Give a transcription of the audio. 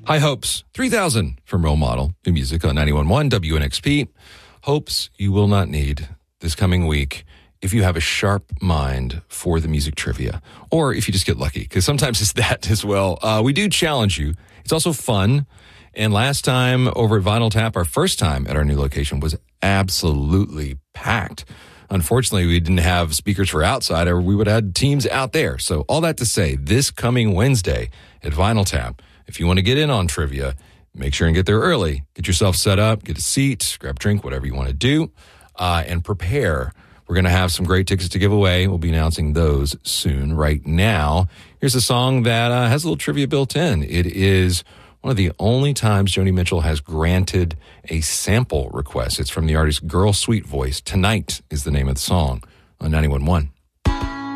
High hopes, 3,000 from Role Model, new music on 91.1 WNXP. Hopes you will not need this coming week if you have a sharp mind for the music trivia, or if you just get lucky, because sometimes it's that as well. We do challenge you. It's also fun. And last time over at Vinyl Tap, our first time at our new location, was absolutely packed. Unfortunately, we didn't have speakers for outside, or we would have had teams out there. So all that to say, this coming Wednesday at Vinyl Tap, if you want to get in on trivia, make sure and get there early. Get yourself set up, get a seat, grab a drink, whatever you want to do, and prepare. We're going to have some great tickets to give away. We'll be announcing those soon. Right now, here's a song that has a little trivia built in. It is one of the only times Joni Mitchell has granted a sample request. It's from the artist Girl Sweet Voice. Tonight is the name of the song on 91.1.